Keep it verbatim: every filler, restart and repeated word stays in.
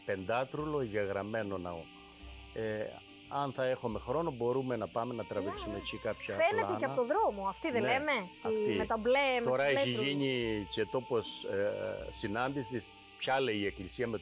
πεντάτρουλο γεγραμμένο ναό. Ε, αν θα έχουμε χρόνο μπορούμε να πάμε να τραβήξουμε εκεί κάποια Φαίνεται πλάνα. και από τον δρόμο, αυτή δεν Ναι, λέμε, αυτή. η, με τα μπλε, με Τώρα τους έχει μέτρους. γίνει και τόπος ε, συνάντησης. Ποια λέει η εκκλησία με